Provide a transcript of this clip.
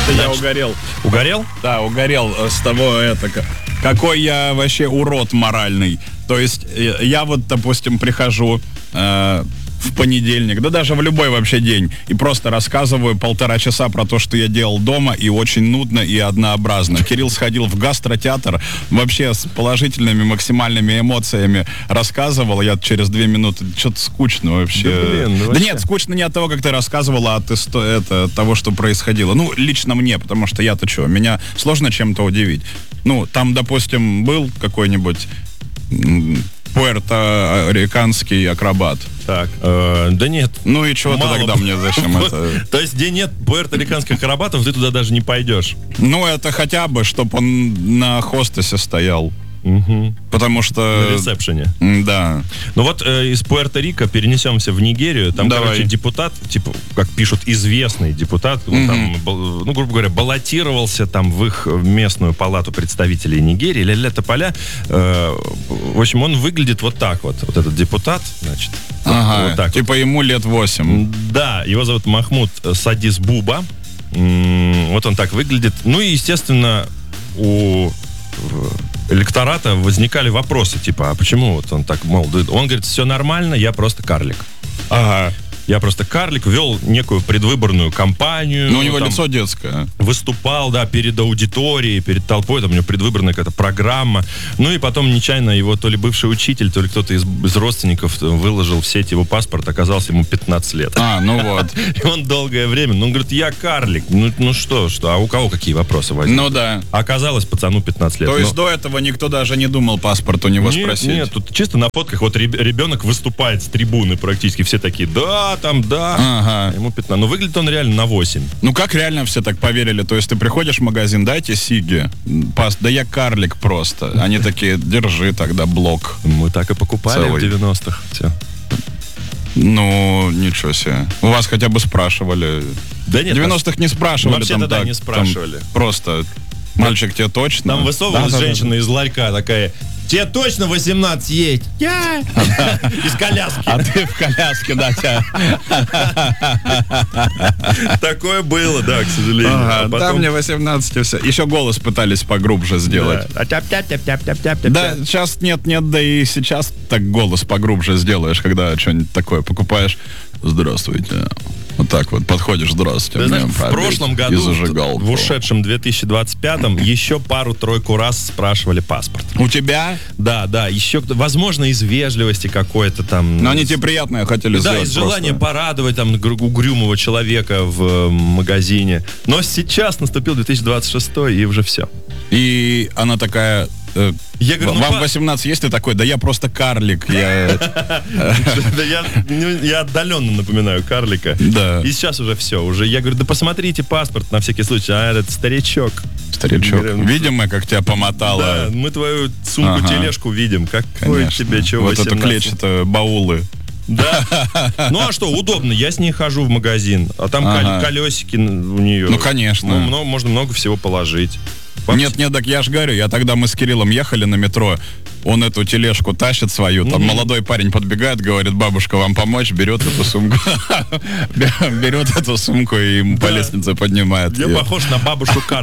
Что-то я угорел. Угорел? Да, угорел с того, какой я вообще урод моральный. То есть я вот, допустим, прихожу в понедельник, да даже в любой вообще день, и просто рассказываю 1,5 часа про то, что я делал дома, и очень нудно и однообразно. Кирилл сходил в гастротеатр, вообще с положительными максимальными эмоциями рассказывал, я через 2 минуты, что-то скучно вообще. Да нет, скучно не от того, как ты рассказывал, а от того, что происходило. Ну, лично мне, потому что я-то что, меня сложно чем-то удивить. Ну, там, допустим, был какой-нибудь пуэрториканский акробат. Так, да нет. Ну и чего ты тогда мне зачем это? То есть, где нет пуэрториканских акробатов, ты туда даже не пойдешь? Ну, это хотя бы, чтобы он на хостесе стоял. Угу. Потому что... На ресепшене. Да. Ну вот из Пуэрто-Рико перенесемся в Нигерию. Там, короче, депутат, типа, как пишут, известный депутат, он там, ну, грубо говоря, баллотировался там в их местную палату представителей Нигерии, ля-ля тополя. В общем, он выглядит вот так вот этот депутат, значит. Ага, вот так типа вот. Ему лет 8. Да, его зовут Махмуд Садис Буба. Вот он так выглядит. Ну и, естественно, у электората возникали вопросы, типа, а почему вот он так, мол, он говорит, все нормально, я просто карлик. Ага. Я просто карлик, вел некую предвыборную кампанию. Ну, у него лицо детское. Выступал, да, перед аудиторией, перед толпой, там у него предвыборная какая-то программа. Ну и потом нечаянно его то ли бывший учитель, то ли кто-то из родственников выложил в сеть его паспорт, оказался ему 15 лет. А, ну вот. И он долгое время, ну, он говорит, я карлик. Ну что, а у кого какие вопросы возникли? Ну да. Оказалось, пацану 15 лет. То есть до этого никто даже не думал паспорт у него спросить? Нет, тут чисто на фотках вот ребенок выступает с трибуны практически, все такие, да, там, да. Ага. Ему 15. Но выглядит он реально на 8. Ну как реально все так поверили? То есть ты приходишь в магазин, дайте сиги. Да я карлик просто. Они такие, держи тогда блок. Мы так и покупали целый. В 90-х. Все. Ну, ничего себе. У вас хотя бы спрашивали. Да нет. В 90-х не спрашивали. Вообще-то там, да, не спрашивали. Там просто, мальчик, тебе точно? Там высовывалась женщина из ларька такая, тебе точно 18 есть? Я! Из коляски. А ты в коляске, да, тебя. Такое было, да, к сожалению. Да, мне 18 и все. Еще голос пытались поглубже сделать. Да, сейчас нет, да и сейчас так голос поглубже сделаешь, когда что-нибудь такое покупаешь. Здравствуйте. Вот так вот подходишь, здравствуйте. Ты знаешь, в прошлом году, в ушедшем 2025-м, еще пару-тройку раз спрашивали паспорт. У тебя? Да, еще, возможно, из вежливости какой-то там. Но они тебе приятное хотели сделать. Да, из желания порадовать там угрюмого человека в магазине. Но сейчас наступил 2026 и уже все. И она такая... Я говорю, вам 18 есть? Ты такой, да я просто карлик. Я отдаленно напоминаю карлика. Да. И сейчас уже все. Уже я говорю, да посмотрите паспорт на всякий случай. А этот старичок. Видим мы, как тебя помотало. Да, мы твою сумку-тележку видим. Какой тебе чего 18? Вот эту клетчатую баулы. Да. Ну а что, удобно. Я с ней хожу в магазин. А там колесики у нее. Ну, конечно. Можно много всего положить. Нет, так я же говорю, мы с Кириллом ехали на метро, он эту тележку тащит свою, там молодой парень подбегает, говорит, бабушка, вам помочь, берет эту сумку, и по лестнице поднимает. Я похож на бабушку